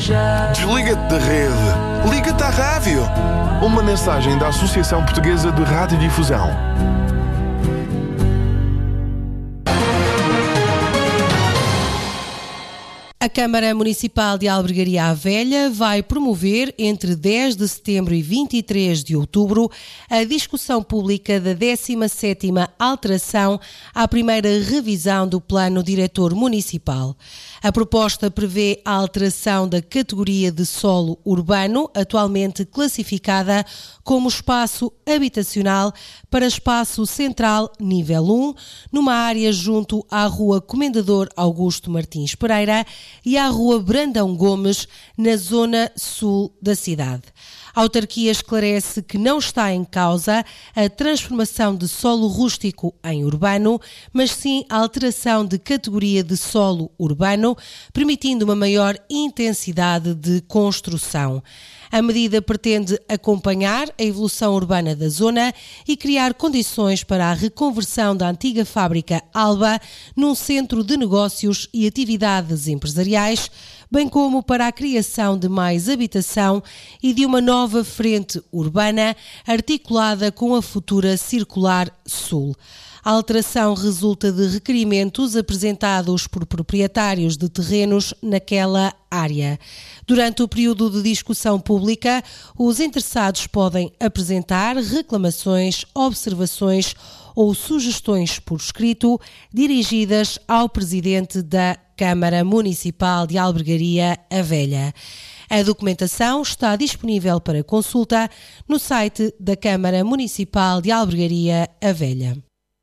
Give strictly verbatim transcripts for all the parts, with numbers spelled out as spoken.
Desliga-te da rede. Liga-te à rádio. Uma mensagem da Associação Portuguesa de Radiodifusão. A Câmara Municipal de Albergaria à Velha vai promover, entre dez de setembro e vinte e três de outubro, a discussão pública da décima sétima alteração à primeira revisão do Plano Diretor Municipal. A proposta prevê a alteração da categoria de solo urbano, atualmente classificada como espaço habitacional, para espaço central nível um, numa área junto à Rua Comendador Augusto Martins Pereira e à Rua Brandão Gomes, na zona sul da cidade. A autarquia esclarece que não está em causa a transformação de solo rústico em urbano, mas sim a alteração de categoria de solo urbano, permitindo uma maior intensidade de construção. A medida pretende acompanhar a evolução urbana da zona e criar condições para a reconversão da antiga fábrica Alba num centro de negócios e atividades empresariais, bem como para a criação de mais habitação e de uma nova frente urbana articulada com a futura Circular Sul. A alteração resulta de requerimentos apresentados por proprietários de terrenos naquela área. Durante o período de discussão pública, os interessados podem apresentar reclamações, observações ou sugestões por escrito dirigidas ao Presidente da Câmara Municipal de Albergaria à Velha. A documentação está disponível para consulta no site da Câmara Municipal de Albergaria à Velha.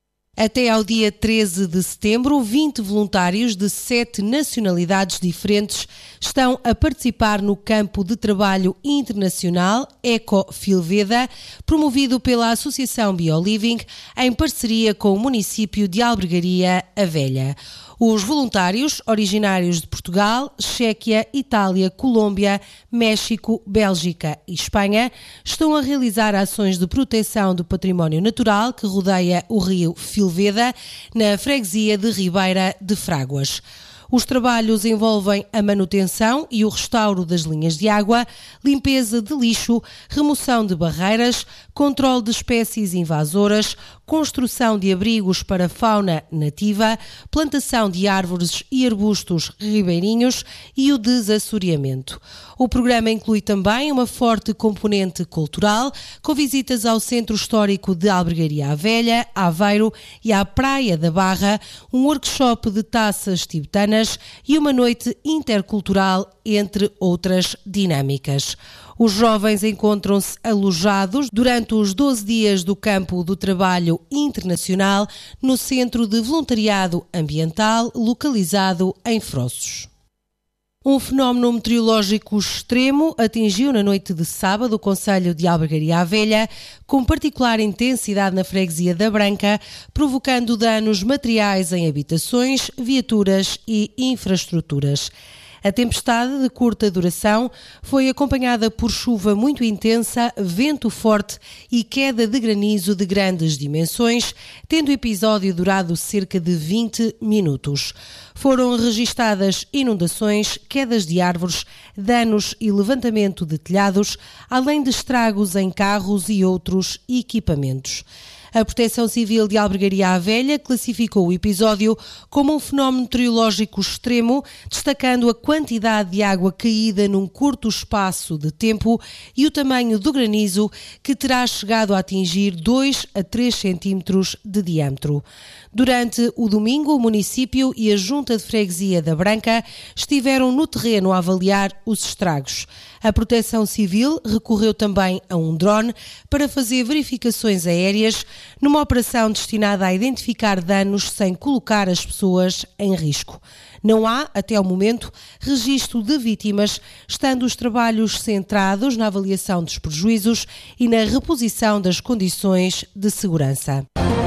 Até ao dia treze de setembro, vinte voluntários de sete nacionalidades diferentes estão a participar no campo de trabalho internacional Eco Filveda, promovido pela Associação BioLiving, em parceria com o município de Albergaria à Velha. Os voluntários, originários de Portugal, Chequia, Itália, Colômbia, México, Bélgica e Espanha, estão a realizar ações de proteção do património natural que rodeia o rio Filveda, na freguesia de Ribeira de Fráguas. Os trabalhos envolvem a manutenção e o restauro das linhas de água, limpeza de lixo, remoção de barreiras, controle de espécies invasoras, construção de abrigos para fauna nativa, plantação de árvores e arbustos ribeirinhos e o desassoreamento. O programa inclui também uma forte componente cultural, com visitas ao Centro Histórico de Albergaria à Velha, Aveiro e à Praia da Barra, um workshop de taças tibetanas e uma noite intercultural, entre outras dinâmicas. Os jovens encontram-se alojados durante os doze dias do Campo do Trabalho Internacional no Centro de Voluntariado Ambiental, localizado em Frossos. Um fenómeno meteorológico extremo atingiu na noite de sábado o concelho de Albergaria à Velha, com particular intensidade na freguesia da Branca, provocando danos materiais em habitações, viaturas e infraestruturas. A tempestade, de curta duração, foi acompanhada por chuva muito intensa, vento forte e queda de granizo de grandes dimensões, tendo o episódio durado cerca de vinte minutos. Foram registadas inundações, quedas de árvores, danos e levantamento de telhados, além de estragos em carros e outros equipamentos. A Proteção Civil de Albergaria à Velha classificou o episódio como um fenómeno meteorológico extremo, destacando a quantidade de água caída num curto espaço de tempo e o tamanho do granizo, que terá chegado a atingir dois a três centímetros de diâmetro. Durante o domingo, o município e a Junta de Freguesia da Branca estiveram no terreno a avaliar os estragos. A Proteção Civil recorreu também a um drone para fazer verificações aéreas, numa operação destinada a identificar danos sem colocar as pessoas em risco. Não há, até ao momento, registro de vítimas, estando os trabalhos centrados na avaliação dos prejuízos e na reposição das condições de segurança.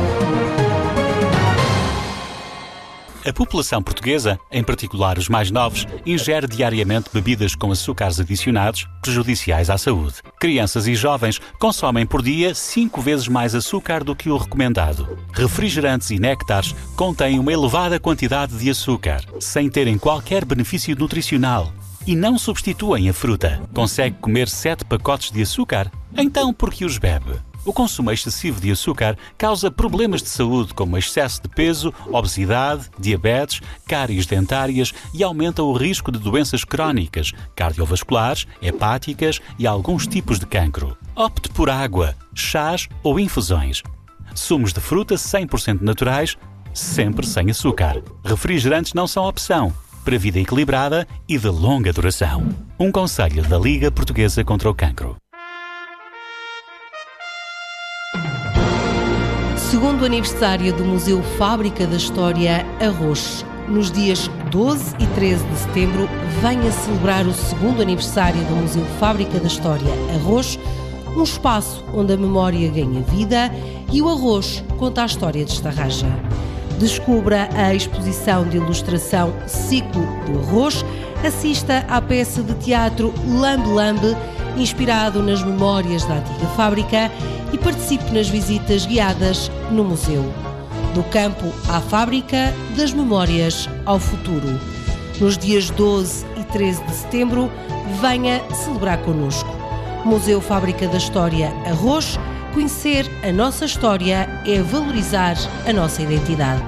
A população portuguesa, em particular os mais novos, ingere diariamente bebidas com açúcares adicionados, prejudiciais à saúde. Crianças e jovens consomem por dia cinco vezes mais açúcar do que o recomendado. Refrigerantes e néctares contêm uma elevada quantidade de açúcar, sem terem qualquer benefício nutricional. e não substituem a fruta. Consegue comer sete pacotes de açúcar? Então por que os bebe? O consumo excessivo de açúcar causa problemas de saúde como excesso de peso, obesidade, diabetes, cáries dentárias e aumenta o risco de doenças crónicas, cardiovasculares, hepáticas e alguns tipos de cancro. Opte por água, chás ou infusões. Sumos de fruta cem por cento naturais, sempre sem açúcar. Refrigerantes não são opção, para vida equilibrada e de longa duração. Um conselho da Liga Portuguesa contra o Cancro. Segundo aniversário do Museu Fábrica da História Arroz. Nos dias doze e treze de setembro, venha celebrar o segundo aniversário do Museu Fábrica da História Arroz, um espaço onde a memória ganha vida e o arroz conta a história de Estarraja. Descubra a exposição de ilustração Ciclo do Arroz, assista à peça de teatro Lambe Lambe, inspirado nas memórias da antiga fábrica, e participe nas visitas guiadas no museu. Do campo à fábrica, das memórias ao futuro. Nos dias doze e treze de setembro, venha celebrar connosco. Museu Fábrica da História Arroz. Conhecer a nossa história é valorizar a nossa identidade.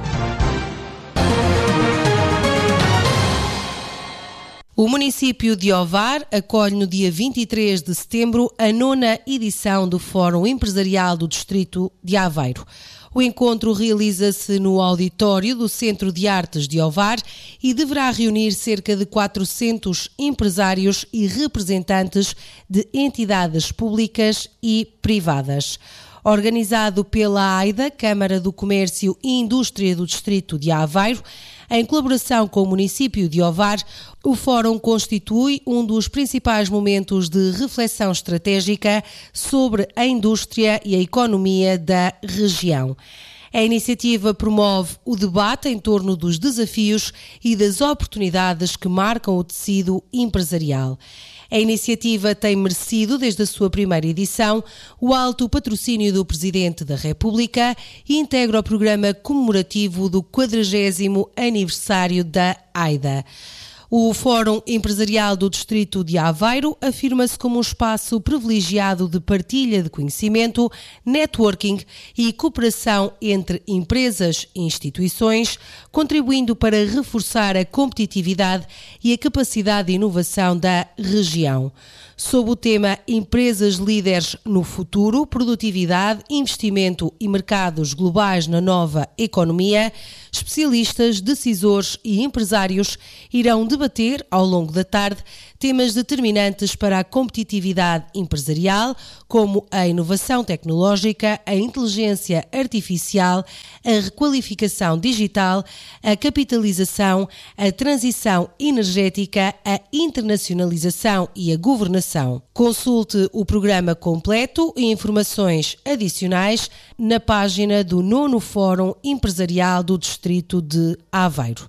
O município de Ovar acolhe no dia vinte e três de setembro a nona edição do Fórum Empresarial do Distrito de Aveiro. O encontro realiza-se no auditório do Centro de Artes de Ovar e deverá reunir cerca de quatrocentos empresários e representantes de entidades públicas e privadas. Organizado pela AIDA, Câmara do Comércio e Indústria do Distrito de Aveiro, em colaboração com o município de Ovar, o Fórum constitui um dos principais momentos de reflexão estratégica sobre a indústria e a economia da região. A iniciativa promove o debate em torno dos desafios e das oportunidades que marcam o tecido empresarial. A iniciativa tem merecido, desde a sua primeira edição, o alto patrocínio do Presidente da República e integra o programa comemorativo do quadragésimo aniversário da AIDA. O Fórum Empresarial do Distrito de Aveiro afirma-se como um espaço privilegiado de partilha de conhecimento, networking e cooperação entre empresas e instituições, contribuindo para reforçar a competitividade e a capacidade de inovação da região. Sob o tema Empresas Líderes no Futuro, Produtividade, Investimento e Mercados Globais na Nova Economia, especialistas, decisores e empresários irão debater, ao longo da tarde, temas determinantes para a competitividade empresarial, como a inovação tecnológica, a inteligência artificial, a requalificação digital, a capitalização, a transição energética, a internacionalização e a governação. Consulte o programa completo e informações adicionais na página do nono Fórum Empresarial do Distrito de Aveiro.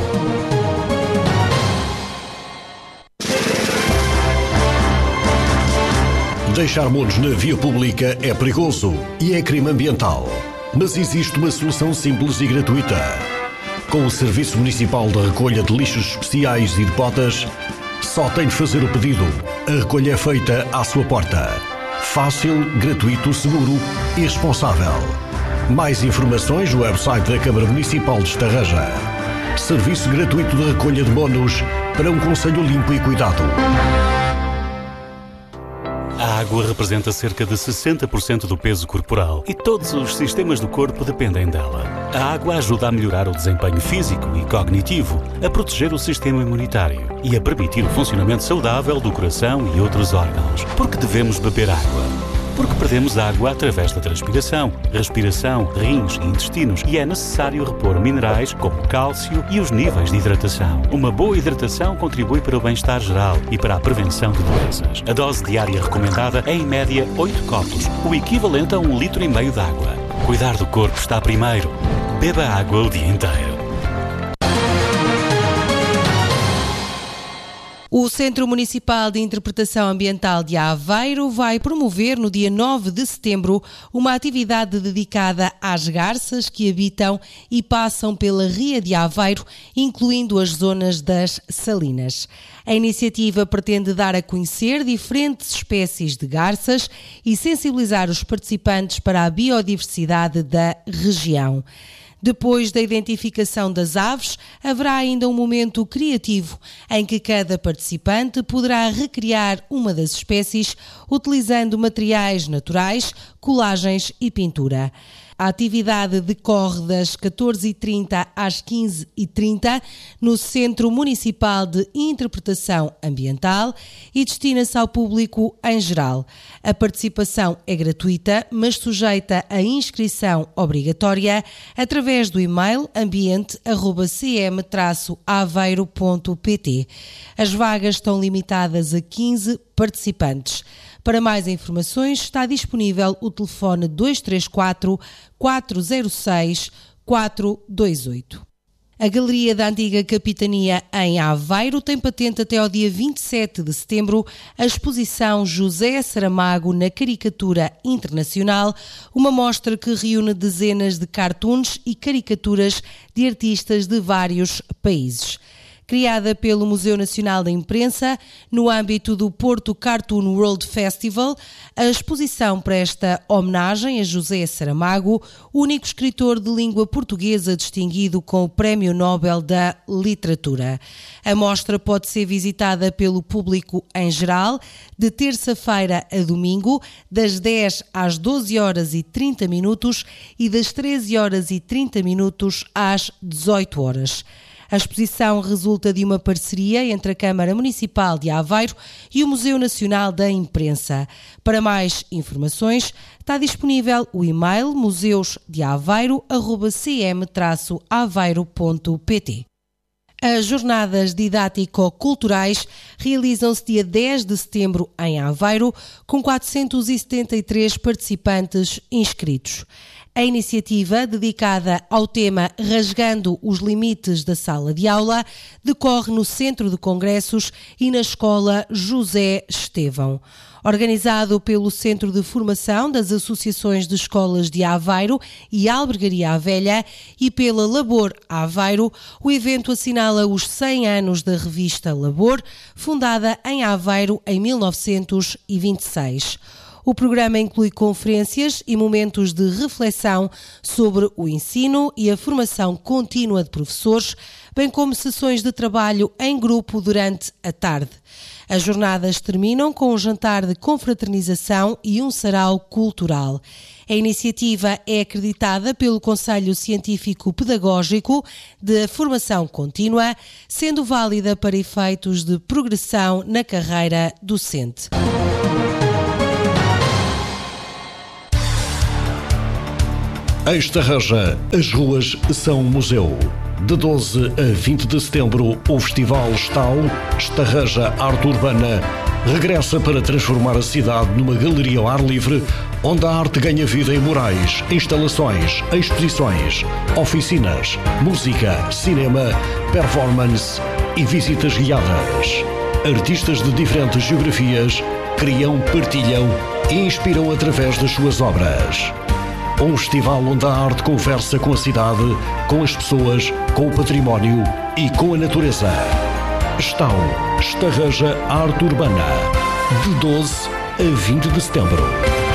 Deixar monos na via pública é perigoso e é crime ambiental. Mas existe uma solução simples e gratuita. Com o Serviço Municipal de Recolha de Lixos Especiais e de Botas, só tem de fazer o pedido. A recolha é feita à sua porta. Fácil, gratuito, seguro e responsável. Mais informações no website da Câmara Municipal de Estarraja. Serviço gratuito de recolha de monos para um concelho limpo e cuidado. A água representa cerca de sessenta por cento do peso corporal e todos os sistemas do corpo dependem dela. A água ajuda a melhorar o desempenho físico e cognitivo, a proteger o sistema imunitário e a permitir o funcionamento saudável do coração e outros órgãos. Porque devemos beber água? Porque perdemos água através da transpiração, respiração, rins e intestinos e é necessário repor minerais como cálcio e os níveis de hidratação. Uma boa hidratação contribui para o bem-estar geral e para a prevenção de doenças. A dose diária recomendada é em média oito copos, o equivalente a um litro e meio de água. Cuidar do corpo está primeiro. Beba água o dia inteiro. O Centro Municipal de Interpretação Ambiental de Aveiro vai promover no dia nove de setembro uma atividade dedicada às garças que habitam e passam pela Ria de Aveiro, incluindo as zonas das Salinas. A iniciativa pretende dar a conhecer diferentes espécies de garças e sensibilizar os participantes para a biodiversidade da região. Depois da identificação das aves, haverá ainda um momento criativo em que cada participante poderá recriar uma das espécies utilizando materiais naturais, colagens e pintura. A atividade decorre das catorze e trinta às quinze e trinta no Centro Municipal de Interpretação Ambiental e destina-se ao público em geral. A participação é gratuita, mas sujeita a inscrição obrigatória através do e-mail ambiente arroba c m traço aveiro ponto p t. As vagas estão limitadas a quinze participantes. Para mais informações está disponível o telefone dois três quatro, quatro zero seis, quatro dois oito. A Galeria da Antiga Capitania em Aveiro tem patente até ao dia vinte e sete de setembro a exposição José Saramago na Caricatura Internacional, uma mostra que reúne dezenas de cartoons e caricaturas de artistas de vários países. Criada pelo Museu Nacional da Imprensa, no âmbito do Porto Cartoon World Festival, a exposição presta homenagem a José Saramago, único escritor de língua portuguesa distinguido com o Prémio Nobel da Literatura. A mostra pode ser visitada pelo público em geral, de terça-feira a domingo, das dez às doze horas e trinta minutos e das treze horas e trinta minutos às dezoito horas. A exposição resulta de uma parceria entre a Câmara Municipal de Aveiro e o Museu Nacional da Imprensa. Para mais informações, está disponível o e-mail museusdeaveiro arroba c m traço aveiro ponto p t. As jornadas didático-culturais realizam-se dia dez de setembro em Aveiro, com quatrocentos e setenta e três participantes inscritos. A iniciativa, dedicada ao tema Rasgando os Limites da Sala de Aula, decorre no Centro de Congressos e na Escola José Estevão. Organizado pelo Centro de Formação das Associações de Escolas de Aveiro e Albergaria à Velha e pela Labor Aveiro, o evento assinala os cem anos da revista Labor, fundada em Aveiro em mil novecentos e vinte e seis. O programa inclui conferências e momentos de reflexão sobre o ensino e a formação contínua de professores, bem como sessões de trabalho em grupo durante a tarde. As jornadas terminam com um jantar de confraternização e um sarau cultural. A iniciativa é acreditada pelo Conselho Científico Pedagógico de Formação Contínua, sendo válida para efeitos de progressão na carreira docente. Em Estarreja, as ruas são um museu. De doze a vinte de setembro, o Festival Estal, Estarreja Arte Urbana, regressa para transformar a cidade numa galeria ao ar livre, onde a arte ganha vida em murais, instalações, exposições, oficinas, música, cinema, performance e visitas guiadas. Artistas de diferentes geografias criam, partilham e inspiram através das suas obras. Um festival onde a arte conversa com a cidade, com as pessoas, com o património e com a natureza. Estal, Estarreja Arte Urbana, de doze a vinte de setembro.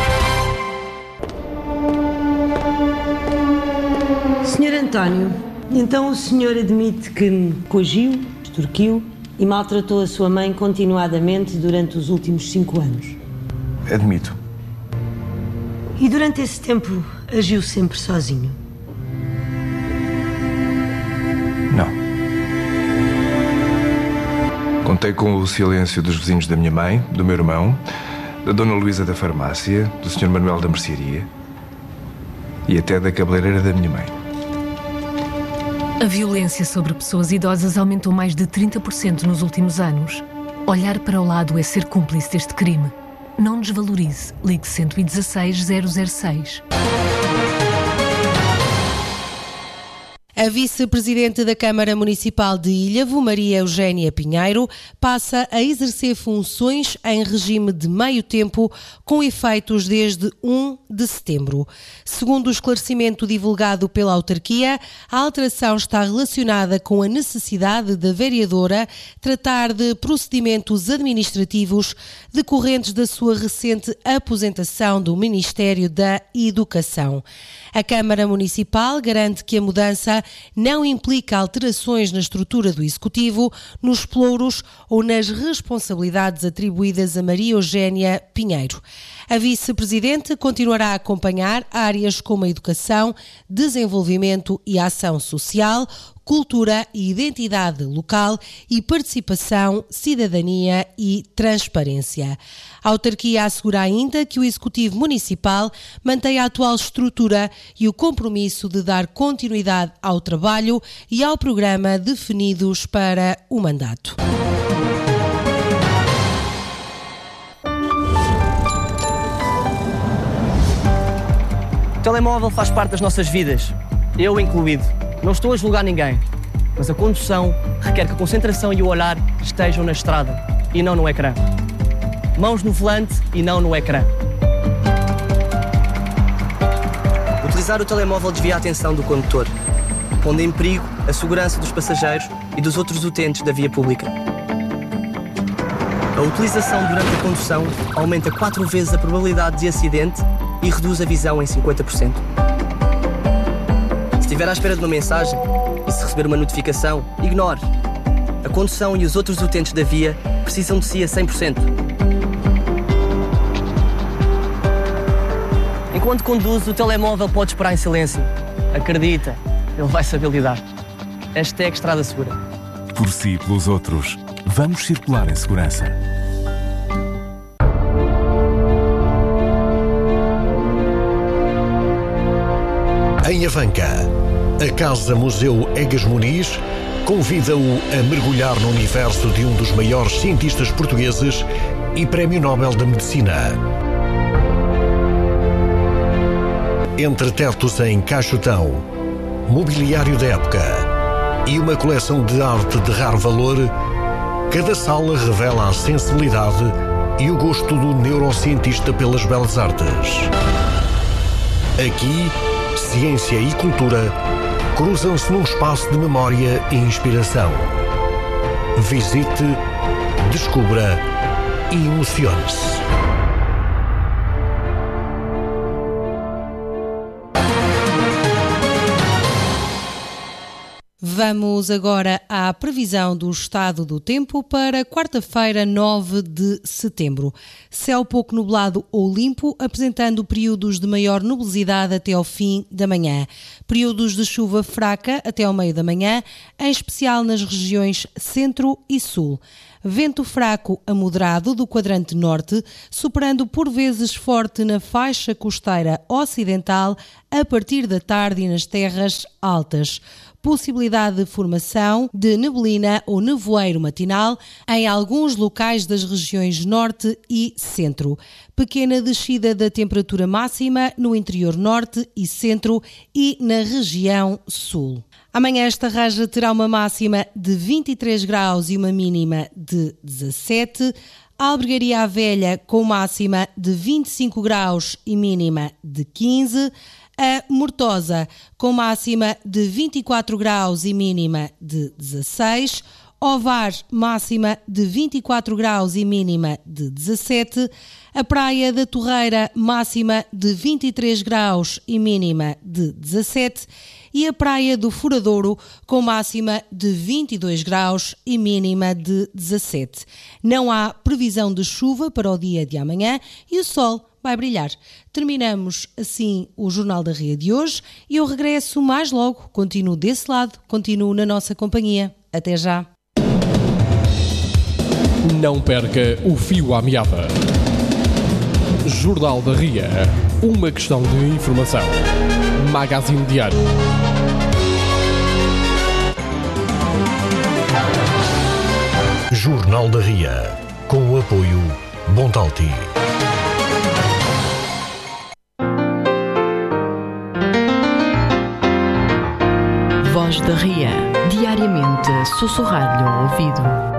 senhor António, então o senhor admite que me coagiu, extorquiu e maltratou a sua mãe continuadamente durante os últimos cinco anos? Admito. E durante esse tempo agiu sempre sozinho? Não. Contei com o silêncio dos vizinhos da minha mãe, do meu irmão, da Dona Luísa da farmácia, do senhor Manuel da mercearia e até da cabeleireira da minha mãe. A violência sobre pessoas idosas aumentou mais de trinta por cento nos últimos anos. Olhar para o lado é ser cúmplice deste crime. Não desvalorize. Ligue cento e dezasseis, zero zero seis. A vice-presidente da Câmara Municipal de Ilhavo, Maria Eugénia Pinheiro, passa a exercer funções em regime de meio tempo, com efeitos desde um de setembro. Segundo o esclarecimento divulgado pela autarquia, a alteração está relacionada com a necessidade da vereadora tratar de procedimentos administrativos decorrentes da sua recente aposentação do Ministério da Educação. A Câmara Municipal garante que a mudança não implica alterações na estrutura do Executivo, nos plouros ou nas responsabilidades atribuídas a Maria Eugénia Pinheiro. A vice-presidente continuará a acompanhar áreas como a educação, desenvolvimento e ação social, cultura e identidade local e participação, cidadania e transparência. A autarquia assegura ainda que o Executivo Municipal mantém a atual estrutura e o compromisso de dar continuidade ao trabalho e ao programa definidos para o mandato. O telemóvel faz parte das nossas vidas, eu incluído. Não estou a julgar ninguém, mas a condução requer que a concentração e o olhar estejam na estrada e não no ecrã. Mãos no volante e não no ecrã. Utilizar o telemóvel desvia a atenção do condutor, pondo em perigo a segurança dos passageiros e dos outros utentes da via pública. A utilização durante a condução aumenta quatro vezes a probabilidade de acidente e reduz a visão em cinquenta por cento. Se estiver à espera de uma mensagem e se receber uma notificação, ignore. A condução e os outros utentes da via precisam de si a cem por cento. Enquanto conduz, o telemóvel pode esperar em silêncio. Acredita, ele vai saber lidar. Hashtag Estrada Segura. Por si e pelos outros, vamos circular em segurança. Em Avanca, a Casa Museu Egas Muniz convida-o a mergulhar no universo de um dos maiores cientistas portugueses e Prémio Nobel da Medicina. Entre tetos em caixotão, mobiliário da época e uma coleção de arte de raro valor, cada sala revela a sensibilidade e o gosto do neurocientista pelas belas artes. Aqui, ciência e cultura cruzam-se num espaço de memória e inspiração. Visite, descubra e emocione-se. Vamos agora à previsão do estado do tempo para quarta-feira, nove de setembro. Céu pouco nublado ou limpo, apresentando períodos de maior nubosidade até ao fim da manhã. Períodos de chuva fraca até ao meio da manhã, em especial nas regiões centro e sul. Vento fraco a moderado do quadrante norte, superando por vezes forte na faixa costeira ocidental a partir da tarde e nas terras altas. Possibilidade de formação de neblina ou nevoeiro matinal em alguns locais das regiões norte e centro. Pequena descida da temperatura máxima no interior norte e centro e na região sul. Amanhã esta raja terá uma máxima de vinte e três graus e uma mínima de dezassete. Albergaria à Velha com máxima de vinte e cinco graus e mínima de quinze. A Mortosa com máxima de vinte e quatro graus e mínima de dezasseis. Ovar, máxima de vinte e quatro graus e mínima de dezassete. A Praia da Torreira, máxima de vinte e três graus e mínima de dezassete. E a Praia do Furadouro, com máxima de vinte e dois graus e mínima de dezassete. Não há previsão de chuva para o dia de amanhã e o sol vai brilhar. Terminamos assim o Jornal da Ria de hoje e eu regresso mais logo. Continuo desse lado, continuo na nossa companhia. Até já. Não perca o fio à meada. Jornal da Ria. Uma questão de informação. Magazine Diário. Jornal da Ria. Com o apoio Montalti. Voz da R I A, diariamente a sussurrar-lhe ao ouvido.